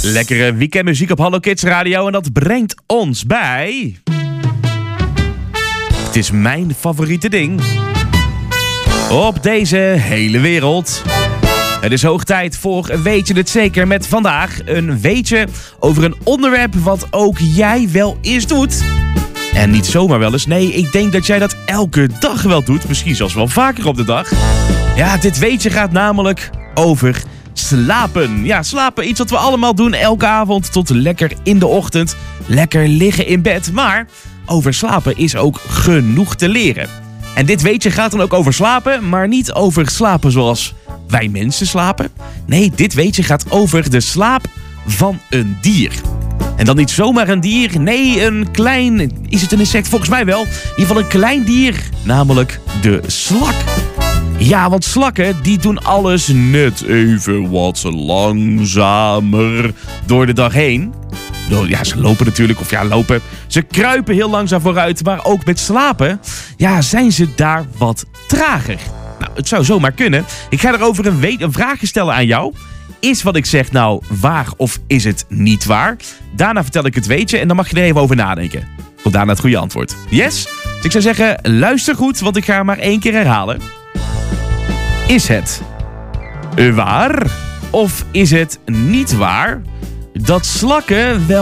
Lekkere weekendmuziek op Hallo Kids Radio en dat brengt ons bij... Het is mijn favoriete ding. Op deze hele wereld. Het is hoog tijd voor Weet je het zeker met vandaag een weetje over een onderwerp wat ook jij wel eens doet. En niet zomaar wel eens, nee, ik denk dat jij dat elke dag wel doet. Misschien zelfs wel vaker op de dag. Ja, dit weetje gaat namelijk over slapen. Ja, slapen, iets wat we allemaal doen elke avond tot lekker in de ochtend. Lekker liggen in bed, maar over slapen is ook genoeg te leren. En dit weetje gaat dan ook over slapen, maar niet over slapen zoals wij mensen slapen. Nee, dit weetje gaat over de slaap van een dier. En dan niet zomaar een dier, nee, een klein... Is het een insect? Volgens mij wel. In ieder geval een klein dier, namelijk de slak. Ja, want slakken die doen alles net even wat langzamer door de dag heen. Ja, ze lopen natuurlijk, lopen. Ze kruipen heel langzaam vooruit, maar ook met slapen, ja, zijn ze daar wat trager. Nou, het zou zomaar kunnen. Ik ga erover een vraag stellen aan jou. Is wat ik zeg nou waar of is het niet waar? Daarna vertel ik het weetje en dan mag je er even over nadenken. Tot daarna het goede antwoord. Yes? Dus ik zou zeggen, luister goed, want ik ga maar 1 keer herhalen. Is het waar of is het niet waar dat slakken wel